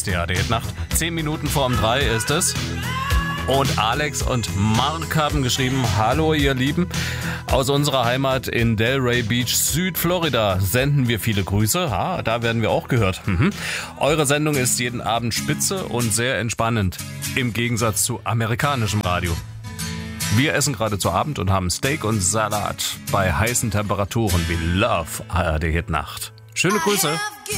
die ARD-Nacht. 10 Minuten vor 3 ist es. Und Alex und Mark haben geschrieben: Hallo ihr Lieben, aus unserer Heimat in Delray Beach, Südflorida senden wir viele Grüße. Da werden wir auch gehört. Eure Sendung ist jeden Abend spitze und sehr entspannend, im Gegensatz zu amerikanischem Radio. Wir essen gerade zu Abend und haben Steak und Salat bei heißen Temperaturen. We love ARD-Nacht. Schöne Grüße.